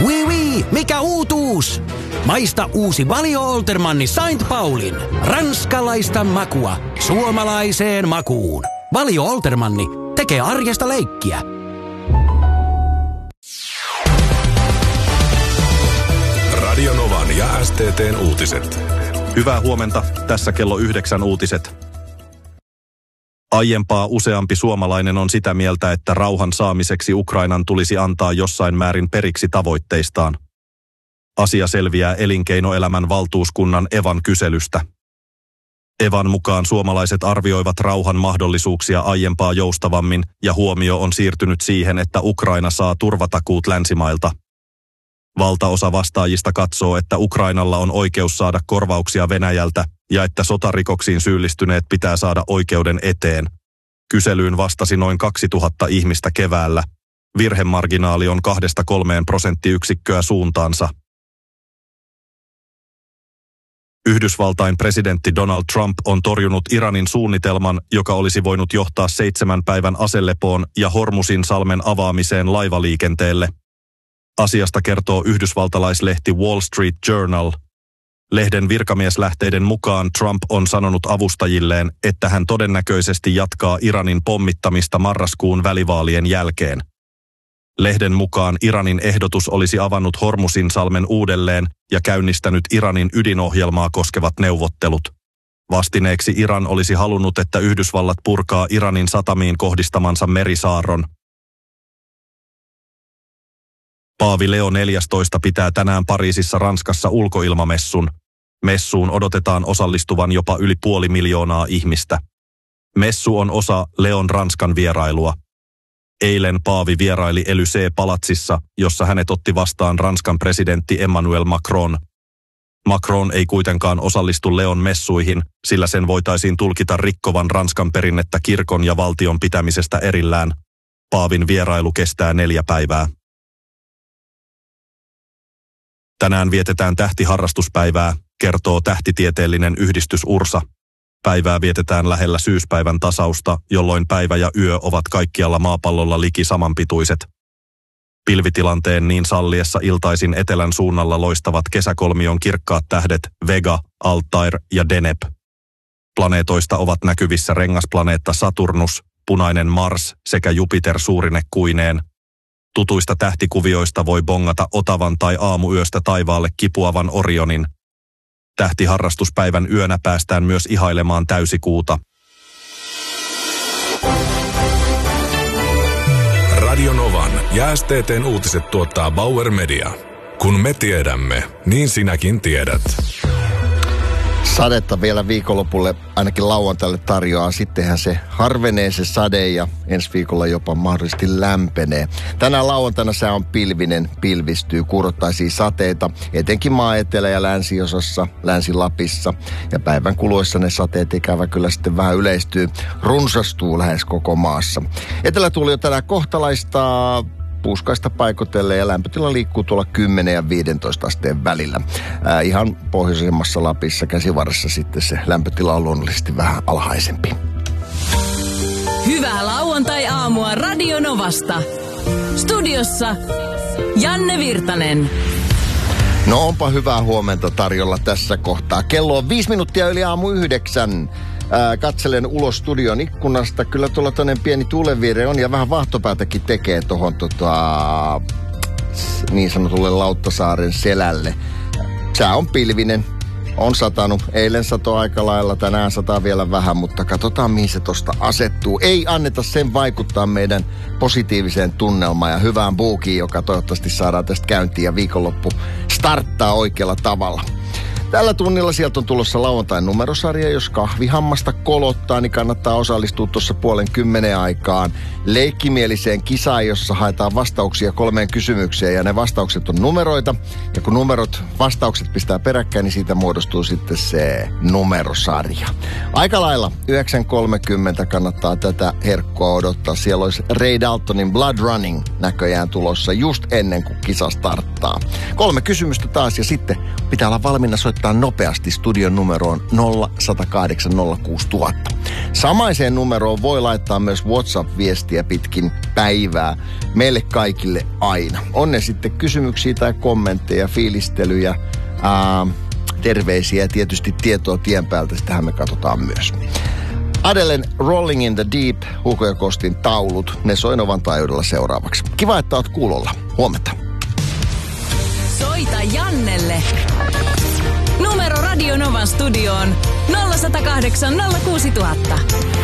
Mikä uutuus? Maista uusi Valio Oltermanni Saint Paulin. Ranskalaista makua suomalaiseen makuun. Valio Oltermanni tekee arjesta leikkiä. Radio Novan ja STT:n uutiset. Hyvää huomenta, tässä kello 9 uutiset. Aiempaa useampi suomalainen on sitä mieltä, että rauhan saamiseksi Ukrainan tulisi antaa jossain määrin periksi tavoitteistaan. Asia selviää elinkeinoelämän valtuuskunnan Evan kyselystä. Evan mukaan suomalaiset arvioivat rauhan mahdollisuuksia aiempaa joustavammin ja huomio on siirtynyt siihen, että Ukraina saa turvatakuut länsimailta. Valtaosa vastaajista katsoo, että Ukrainalla on oikeus saada korvauksia Venäjältä ja että sotarikoksiin syyllistyneet pitää saada oikeuden eteen. Kyselyyn vastasi noin 2000 ihmistä keväällä. Virhemarginaali on 2–3% suuntaansa. Yhdysvaltain presidentti Donald Trump on torjunut Iranin suunnitelman, joka olisi voinut johtaa 7 päivän aselepoon ja Hormuzin salmen avaamiseen laivaliikenteelle. Asiasta kertoo yhdysvaltalaislehti Wall Street Journal. Lehden virkamieslähteiden mukaan Trump on sanonut avustajilleen, että hän todennäköisesti jatkaa Iranin pommittamista marraskuun välivaalien jälkeen. Lehden mukaan Iranin ehdotus olisi avannut Hormuzin salmen uudelleen ja käynnistänyt Iranin ydinohjelmaa koskevat neuvottelut. Vastineeksi Iran olisi halunnut, että Yhdysvallat purkaa Iranin satamiin kohdistamansa merisaarron. Paavi Leo 14 pitää tänään Pariisissa Ranskassa ulkoilmamessun. Messuun odotetaan osallistuvan jopa yli 500 000 ihmistä. Messu on osa Leon Ranskan vierailua. Eilen Paavi vieraili Élysée-palatsissa, jossa hänet otti vastaan Ranskan presidentti Emmanuel Macron. Macron ei kuitenkaan osallistu Leon messuihin, sillä sen voitaisiin tulkita rikkovan Ranskan perinnettä kirkon ja valtion pitämisestä erillään. Paavin vierailu kestää 4 päivää. Tänään vietetään tähtiharrastuspäivää, kertoo tähtitieteellinen yhdistys URSA. Päivää vietetään lähellä syyspäivän tasausta, jolloin päivä ja yö ovat kaikkialla maapallolla liki samanpituiset. Pilvitilanteen niin salliessa iltaisin etelän suunnalla loistavat kesäkolmion kirkkaat tähdet Vega, Altair ja Deneb. Planeetoista ovat näkyvissä rengasplaneetta Saturnus, punainen Mars sekä Jupiter suurine kuineen. Tutuista tähtikuvioista voi bongata Otavan tai aamuyöstä taivaalle kipuavan Orionin. Tähtiharrastuspäivän yönä päästään myös ihailemaan täysikuuta. Radio Novan ja STT:n uutiset tuottaa Bauer Media. Kun me tiedämme, niin sinäkin tiedät. Sadetta vielä viikonlopulle, ainakin lauantaille tarjoaa. Sittenhän se harvenee se sade ja ensi viikolla jopa mahdollisesti lämpenee. Tänään lauantaina sää on pilvinen, pilvistyy, kurottaisiin sateita, etenkin maa-etelä- ja länsiosassa, Länsi-Lapissa. Ja päivän kuluessa ne sateet ikävä kyllä sitten vähän yleistyy, runsastuu lähes koko maassa. Etelätuuli on tänään kohtalaista, puuskaista paikotelle ja lämpötila liikkuu tuolla 10 ja 15 asteen välillä. Ihan pohjoisemmassa Lapissa Käsivarressa sitten se lämpötila on luonnollisesti vähän alhaisempi. Hyvää lauantai-aamua Radio Novasta. Studiossa Janne Virtanen. No onpa hyvää huomenta tarjolla tässä kohtaa. Kello on 5 minuuttia yli aamu 9. Katselen ulos studion ikkunasta. Kyllä tuolla toinen pieni tuulenviire on ja vähän vahtopäätäkin tekee tuohon niin sanotulle Lauttasaaren selälle. Sää on pilvinen. On satanut. Eilen satoi aika lailla. Tänään sataa vielä vähän, mutta katsotaan mihin se tosta asettuu. Ei anneta sen vaikuttaa meidän positiiviseen tunnelmaan ja hyvään buukiin, joka toivottavasti saadaan tästä käyntiin ja viikonloppu starttaa oikealla tavalla. Tällä tunnilla sieltä on tulossa lauantain numerosarja. Jos kahvihammasta kolottaa, niin kannattaa osallistua tuossa 9:30 aikaan leikkimieliseen kisaan, jossa haetaan vastauksia 3 kysymykseen. Ja ne vastaukset on numeroita. Ja kun vastaukset pistää peräkkäin, niin siitä muodostuu sitten se numerosarja. Aika lailla 9:30 kannattaa tätä herkkua odottaa. Siellä olisi Ray Daltonin Blood Running näköjään tulossa just ennen kuin kisa starttaa. 3 kysymystä taas ja sitten pitää olla valmiina soittamaan soittaa nopeasti studion numeroon 0108 06000. Samaiseen numeroon voi laittaa myös WhatsApp-viestiä pitkin päivää meille kaikille aina. On ne sitten kysymyksiä tai kommentteja, fiilistelyjä, terveisiä ja tietysti tietoa tien päältä. Sitähän me katsotaan myös. Adelen Rolling in the Deep, Hugo ja Kostin taulut, ne soi Novan taajuudella seuraavaksi. Kiva, että oot kuulolla. Huomenta. Soita Jannelle. Numero Radio Novan studioon 0108 06000.